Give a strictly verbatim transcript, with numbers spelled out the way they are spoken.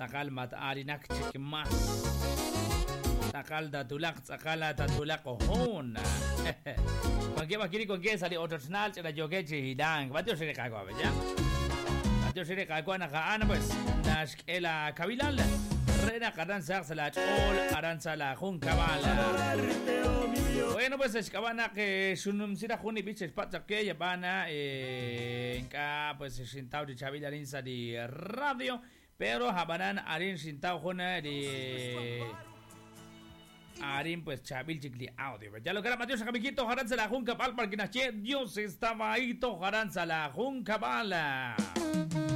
takal mat arinak chikmas. Takal datulak takala tatulak ohon. Con qué va con qué sali otro snal chera joke chihidang. Batio sire kagwa ya. Batio sire kagwa na kaan pues nash ela kabilal. Rena kadan saxla ol aranza la jun kabala. Bueno, pues es cabana que sunum sira juni biches patsa que yabana eh ka pues sintau de chavila linsa di radio, pero habanan arin sintau juna de arin pues chabil chicli audio. Ya lo que era Matios Camijito jaranza la jun cabal para que nache Dios estaba ahí to jaranza la jun kabala.